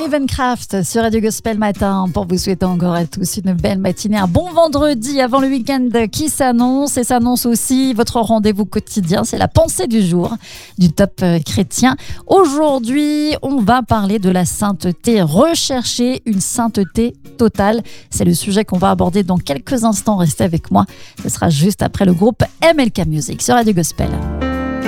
Ravencraft sur Radio Gospel Matin pour vous souhaiter encore à tous une belle matinée, un bon vendredi avant le week-end qui s'annonce et s'annonce aussi votre rendez-vous quotidien, c'est la pensée du jour du Top Chrétien. Aujourd'hui, on va parler de la sainteté, rechercher une sainteté totale. C'est le sujet qu'on va aborder dans quelques instants. Restez avec moi, ce sera juste après le groupe MLK Music sur Radio Gospel.